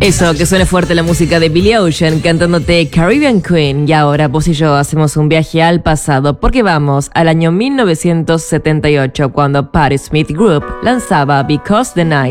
Eso, que suene fuerte la música de Billie Ocean cantándote Caribbean Queen. Y ahora vos y yo hacemos un viaje al pasado porque vamos al año 1978 cuando Patti Smith Group lanzaba Because the Night.